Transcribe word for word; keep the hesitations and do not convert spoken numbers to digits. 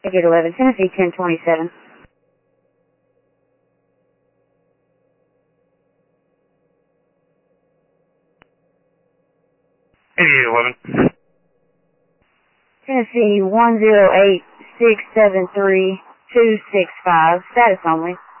eight eleven, Tennessee ten twenty-seven. eighty-eight eleven. Tennessee one zero eight six seven three two six five, status only.